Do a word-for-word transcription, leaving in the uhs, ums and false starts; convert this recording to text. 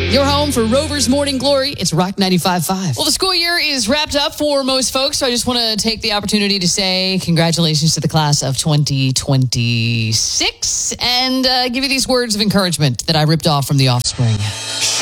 Your home for Rover's Morning Glory. It's Rock ninety-five point five. Well, the school year is wrapped up for most folks, so I just want to take the opportunity to say congratulations to the class of twenty twenty-six and uh, give you these words of encouragement that I ripped off from The Offspring.